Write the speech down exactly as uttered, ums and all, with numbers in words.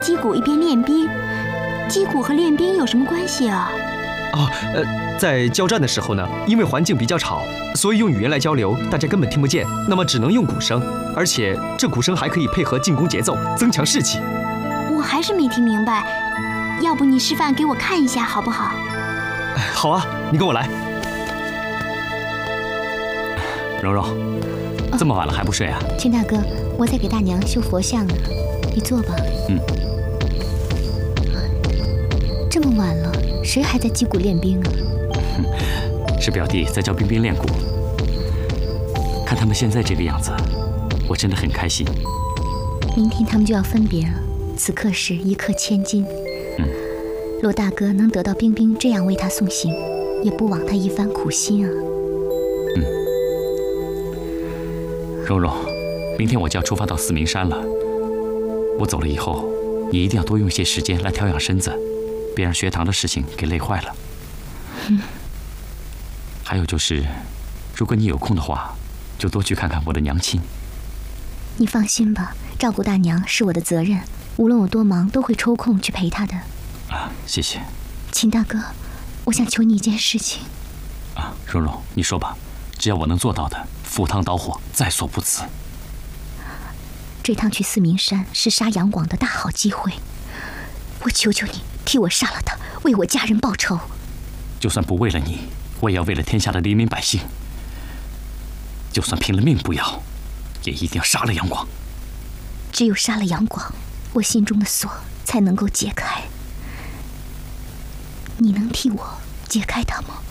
击鼓一边练兵。击鼓和练兵有什么关系啊？ 哦，呃，在交战的时候呢，因为环境比较吵，所以用语言来交流，大家根本听不见，那么只能用鼓声，而且这鼓声还可以配合进攻节奏，增强士气。 我还是没听明白，要不你示范给我看一下好不好？ 好啊，你跟我来。 蓉蓉，这么晚了还不睡啊？ 秦大哥，我在给大娘修佛像呢，你坐吧。 嗯。 这么晚了，谁还在击鼓练兵啊？ 是表弟在教冰冰练鼓。看他们现在这个样子，我真的很开心。 明天他们就要分别了，此刻是一刻千金。 嗯。 罗大哥能得到冰冰这样为他送行，也不枉他一番苦心啊。 嗯。蓉蓉，明天我就要出发到四明山了。我走了以后，你一定要多用些时间来调养身子。别让学堂的事情给累坏了。 嗯。 还有就是，如果你有空的话，就多去看看我的娘亲。 你放心吧，照顾大娘是我的责任，无论我多忙，都会抽空去陪她的。 啊，谢谢。 秦大哥，我想求你一件事情。 啊，蓉蓉，你说吧，只要我能做到的，赴汤蹈火，在所不辞。 这趟去四明山是杀杨广的大好机会，我求求你。替我杀了他，为我家人报仇。 就算不为了你，我也要为了天下的黎民百姓。就算拼了命不要，也一定要杀了杨广。 只有杀了杨广，我心中的锁才能够解开。你能替我解开它吗？